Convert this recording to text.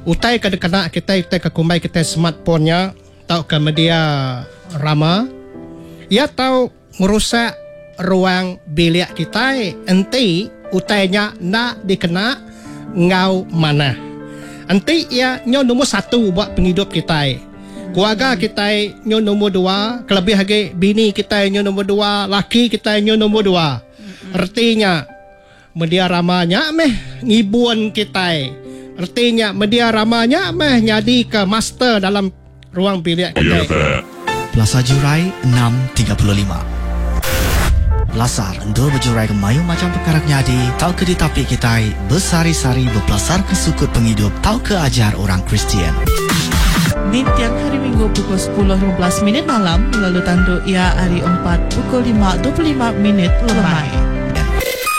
utai kadang-kadang kita ke kumbai kita smartphone-nya tau ke media rama. Ia tahu merusak ruang bilik kita. Enti utainya nak dikena ngau mana. Enti ia nyo nombor 1 buat penghidup kita. Keluarga kita nyo nombor 2, kelebih lagi bini kita nyo nombor 2, laki kita nyo nombor 2. Artinya media ramanya meh ngibun kita. Artinya media ramanya meh jadi ke master dalam ruang bilik kita. Plaza Jurai 635. Belasar endor berjurai ke mayu macam perkara nyadi. Tau ke di tapi kita bersari-sari berpelasar ke sukut penghidup. Tau ke ajar orang Kristian. Di tiap hari Minggu pukul 10.15 malam, lalu tandu ia hari 4 pukul 5.25 lemai.